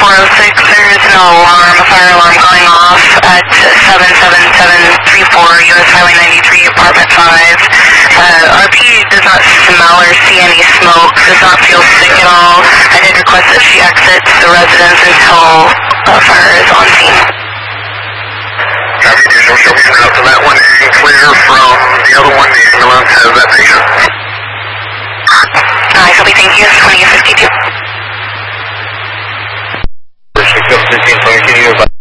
406, there's no alarm, a fire alarm going off at 77734 US Highway 93, apartment 5. RP does not smell or see any smoke, does not feel sick at all. I did request that she exits the residence until fire is on scene. Copy, diesel, show me en route to that one and clear from the other one. The ambulance has that patient. Nice, copy, thank you. 2052. 16, 20, can you